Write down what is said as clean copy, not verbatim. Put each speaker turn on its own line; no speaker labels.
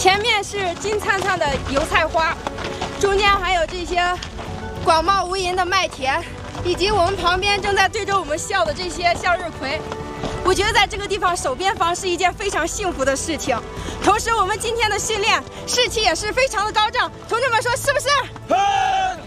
前面是金灿灿的油菜花，中间还有这些广袤无垠的麦田，以及我们旁边正在对着我们笑的这些向日葵。我觉得在这个地方守边防是一件非常幸福的事情。同时，我们今天的训练士气也是非常的高涨，同志们说是不是？